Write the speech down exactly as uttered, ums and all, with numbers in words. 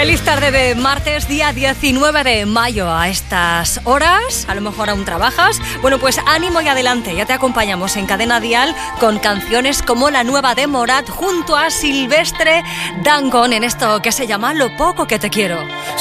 Feliz tarde de martes, día diecinueve de mayo. A estas horas, a lo mejor aún trabajas. Bueno, pues ánimo y adelante. Ya te acompañamos en Cadena Dial con canciones como la nueva de Morat junto a Silvestre Dangond en esto que se llama Lo poco que te quiero.